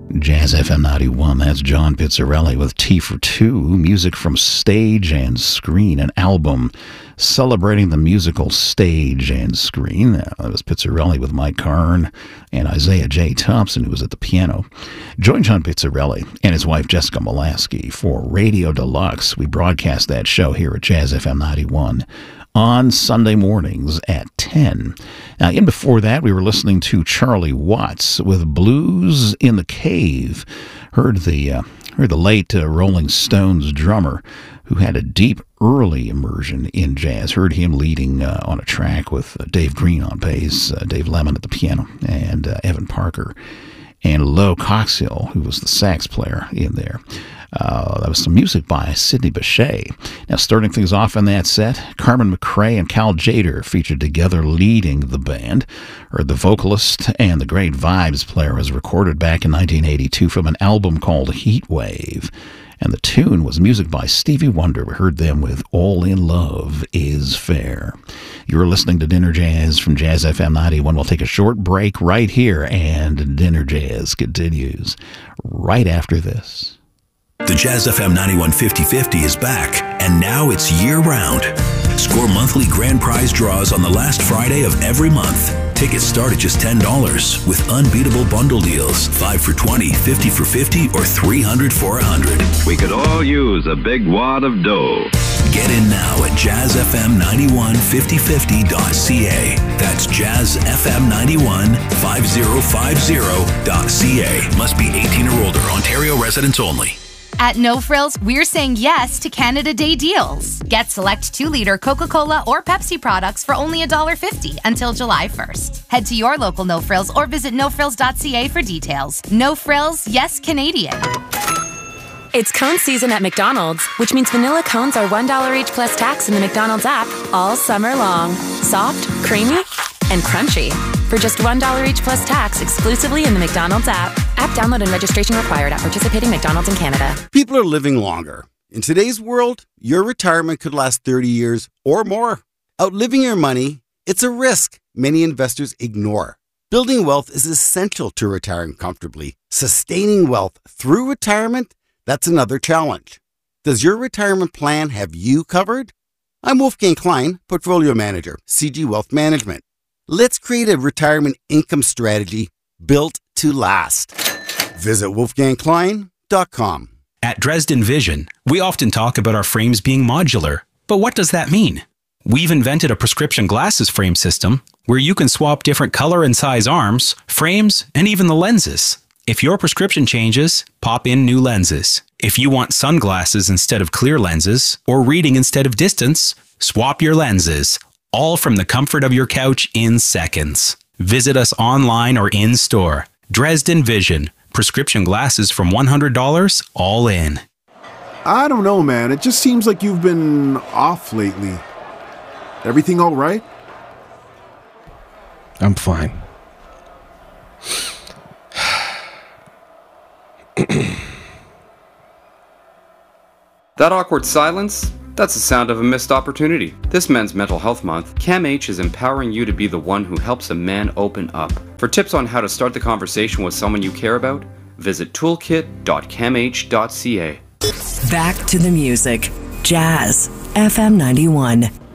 Jazz FM 91, that's John Pizzarelli with Tea for Two, music from Stage and Screen, an album celebrating the musical stage and screen. That was Pizzarelli with Mike Karn and Isaiah J. Thompson, who was at the piano. Join John Pizzarelli and his wife Jessica Molaski for Radio Deluxe. We broadcast that show here at Jazz FM 91 on Sunday mornings at 10. Now, in before that, we were listening to Charlie Watts with Blues in the Cave. Heard the late Rolling Stones drummer who had a deep early immersion in jazz. Heard him leading on a track with Dave Green on bass, Dave Lemon at the piano, and Evan Parker, and Lo Coxill, who was the sax player in there. That was some music by Sidney Bechet. Now, starting things off in that set, Carmen McRae and Cal Tjader featured together leading the band. Or the vocalist and the great vibes player was recorded back in 1982 from an album called Heat Wave. And the tune was music by Stevie Wonder. We heard them with All in Love is Fair. You're listening to Dinner Jazz from Jazz FM 91. We'll take a short break right here, and Dinner Jazz continues right after this. The Jazz FM 91 50/50 is back, and now it's year-round. Score monthly grand prize draws on the last Friday of every month. Tickets start at just $10 with unbeatable bundle deals. 5 for $20, 50 for $50, or 300 for $100. We could all use a big wad of dough. Get in now at jazzfm915050.ca. That's jazzfm915050.ca. Must be 18 or older. Ontario residents only. At No Frills, we're saying yes to Canada Day deals. Get select 2-liter Coca-Cola or Pepsi products for only $1.50 until July 1st. Head to your local No Frills or visit nofrills.ca for details. No Frills, yes Canadian. It's cone season at McDonald's, which means vanilla cones are $1 each plus tax in the McDonald's app all summer long. Soft, creamy, and crunchy. For just $1 each plus tax exclusively in the McDonald's app. App download and registration required at participating McDonald's in Canada. People are living longer. In today's world, your retirement could last 30 years or more. Outliving your money, it's a risk many investors ignore. Building wealth is essential to retiring comfortably. Sustaining wealth through retirement, that's another challenge. Does your retirement plan have you covered? I'm Wolfgang Klein, Portfolio Manager, CG Wealth Management. Let's create a retirement income strategy built to last. Visit wolfgangklein.com. At Dresden Vision, we often talk about our frames being modular. But what does that mean? We've invented a prescription glasses frame system where you can swap different color and size arms, frames, and even the lenses. If your prescription changes, pop in new lenses. If you want sunglasses instead of clear lenses, or reading instead of distance, swap your lenses. All from the comfort of your couch in seconds. Visit us online or in store. Dresden Vision. Prescription glasses from $100 all in. I don't know, man. It just seems like you've been off lately. Everything all right? I'm fine. That awkward silence? That's the sound of a missed opportunity. This Men's Mental Health Month, CAMH is empowering you to be the one who helps a man open up. For tips on how to start the conversation with someone you care about, visit toolkit.camh.ca. Back to the music. Jazz FM 91.